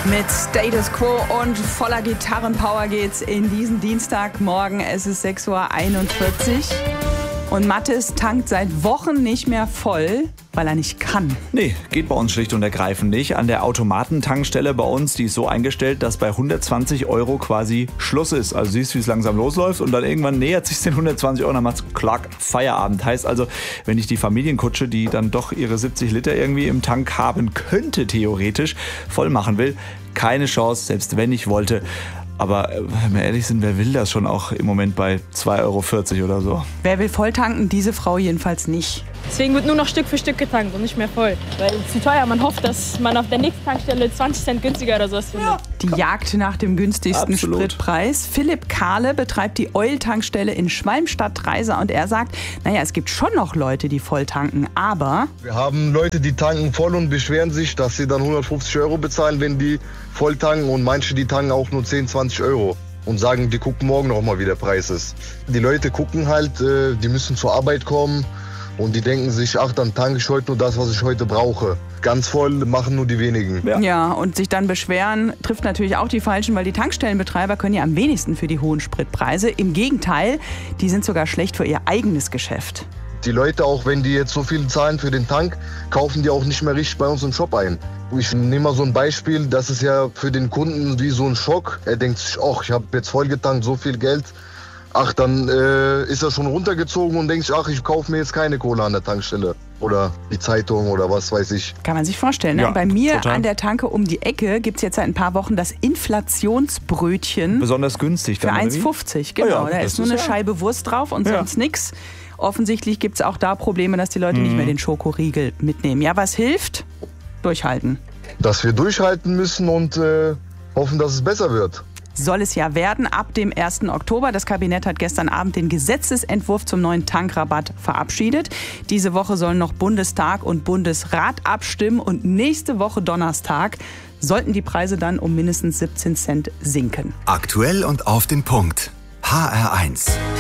Mit Status Quo und voller Gitarrenpower geht's in diesen Dienstagmorgen. Es ist 6:41 Uhr. Und Mathis tankt seit Wochen nicht mehr voll, weil er nicht kann. Nee, geht bei uns schlicht und ergreifend nicht. An der Automatentankstelle bei uns, die ist so eingestellt, dass bei 120 € quasi Schluss ist. Also siehst, wie es langsam losläuft und dann irgendwann nähert sich den 120 €, dann macht's klack, Feierabend. Heißt also, wenn ich die Familienkutsche, die dann doch ihre 70 Liter irgendwie im Tank haben könnte, theoretisch, voll machen will, keine Chance, selbst wenn ich wollte. Aber wenn wir ehrlich sind, wer will das schon auch im Moment bei 2,40 € oder so? Wer will voll tanken? Diese Frau jedenfalls nicht. Deswegen wird nur noch Stück für Stück getankt und nicht mehr voll. Weil es ist zu teuer. Man hofft, dass man auf der nächsten Tankstelle 20 Cent günstiger oder sowas findet. Die Jagd nach dem günstigsten Absolut. Spritpreis. Philipp Kahle betreibt die Oil-Tankstelle in Schwalmstadt-Dreisa und er sagt, naja, es gibt schon noch Leute, die voll tanken, aber... Wir haben Leute, die tanken voll und beschweren sich, dass sie dann 150 € bezahlen, wenn die voll tanken, und manche, die tanken auch nur 10, 20 € und sagen, die gucken morgen noch mal, wie der Preis ist. Die Leute gucken halt, die müssen zur Arbeit kommen und die denken sich, ach, dann tanke ich heute nur das, was ich heute brauche. Ganz voll machen nur die wenigen. Ja, und sich dann beschweren, trifft natürlich auch die Falschen, weil die Tankstellenbetreiber können ja am wenigsten für die hohen Spritpreise. Im Gegenteil, die sind sogar schlecht für ihr eigenes Geschäft. Die Leute, auch wenn die jetzt so viel zahlen für den Tank, kaufen die auch nicht mehr richtig bei uns im Shop ein. Ich nehme mal so ein Beispiel, das ist ja für den Kunden wie so ein Schock. Er denkt sich, ach, ich habe jetzt voll getankt, so viel Geld. Ach, dann ist er schon runtergezogen und denkt sich, ach, ich kaufe mir jetzt keine Cola an der Tankstelle. Oder die Zeitung oder was weiß ich. Kann man sich vorstellen. Ne? Ja, Bei mir total. an der Tanke um die Ecke gibt es jetzt seit ein paar Wochen das Inflationsbrötchen Besonders günstig für dann, oder wie? 1,50. Genau, Ja, da das ist nur ist eine ja- Scheibe Wurst drauf und Ja. sonst nichts. Offensichtlich gibt es auch da Probleme, dass die Leute nicht mehr den Schokoriegel mitnehmen. Ja, was hilft? Durchhalten. Dass wir durchhalten müssen und hoffen, dass es besser wird. Soll es ja werden ab dem 1. Oktober. Das Kabinett hat gestern Abend den Gesetzesentwurf zum neuen Tankrabatt verabschiedet. Diese Woche sollen noch Bundestag und Bundesrat abstimmen und nächste Woche Donnerstag sollten die Preise dann um mindestens 17 Cent sinken. Aktuell und auf den Punkt. HR1.